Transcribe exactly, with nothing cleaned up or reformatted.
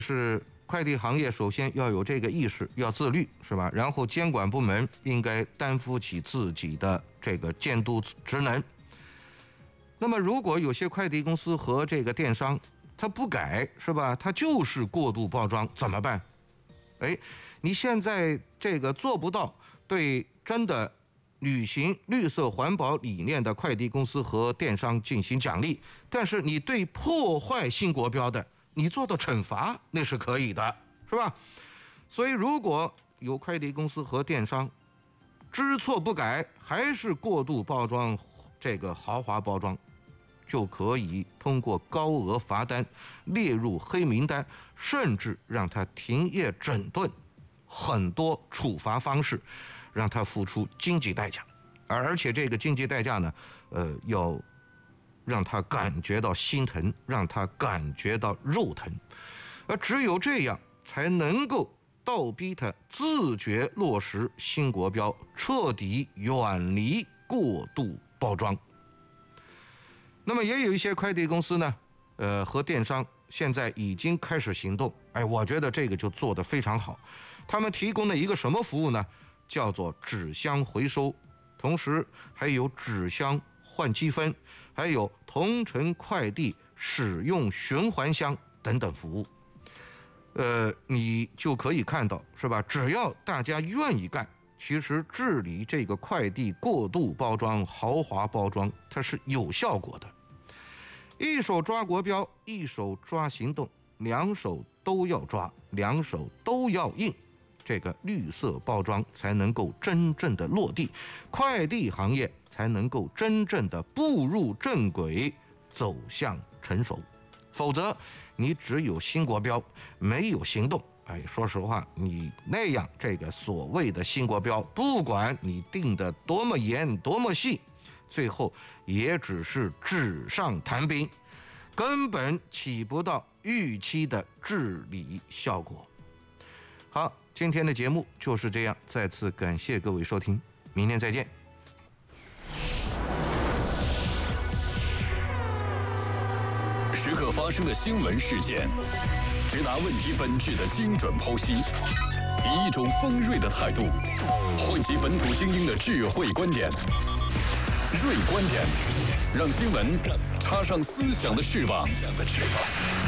是快递行业首先要有这个意识，要自律，是吧？然后监管部门应该担负起自己的这个监督职能。那么，如果有些快递公司和这个电商他不改，是吧？他就是过度包装，怎么办？哎，你现在这个做不到对真的履行绿色环保理念的快递公司和电商进行奖励，但是你对破坏新国标的，你做到惩罚，那是可以的，是吧？所以，如果有快递公司和电商知错不改，还是过度包装这个豪华包装，就可以通过高额罚单列入黑名单，甚至让他停业整顿，很多处罚方式，让他付出经济代价，而且这个经济代价呢，呃，要让他感觉到心疼，让他感觉到肉疼，而只有这样，才能够倒逼他自觉落实新国标，彻底远离过度包装。那么也有一些快递公司呢，呃，和电商现在已经开始行动。哎，我觉得这个就做得非常好。他们提供了一个什么服务呢？叫做纸箱回收，同时还有纸箱换积分，还有同城快递使用循环箱等等服务。呃，你就可以看到，是吧？只要大家愿意干，其实治理这个快递过度包装、豪华包装，它是有效果的。一手抓国标，一手抓行动，两手都要抓，两手都要硬，这个绿色包装才能够真正的落地，快递行业才能够真正的步入正轨，走向成熟。否则，你只有新国标，没有行动。哎，说实话，你那样这个所谓的新国标，不管你定的多么严、多么细，最后也只是纸上谈兵，根本起不到预期的治理效果。好，今天的节目就是这样，再次感谢各位收听，明天再见。 时刻发生的新闻事件，直达问题本质的精准剖析，以一种锋锐的态度，汇集本土精英的智慧观点。锐观点，让新闻插上思想的翅膀。